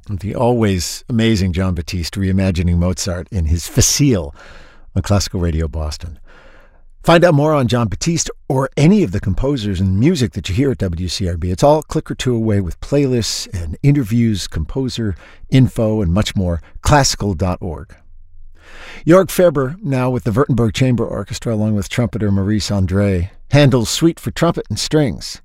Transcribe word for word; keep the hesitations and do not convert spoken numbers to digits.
The always amazing Jon Batiste reimagining Mozart in his Facile on Classical Radio Boston. Find out more on Jon Batiste or any of the composers and music that you hear at W C R B. It's all a click or two away with playlists and interviews, composer, info, and much more. classical dot org. Jörg Ferber, now with the Württemberg Chamber Orchestra, along with trumpeter Maurice André, Handel's Suite for Trumpet and Strings.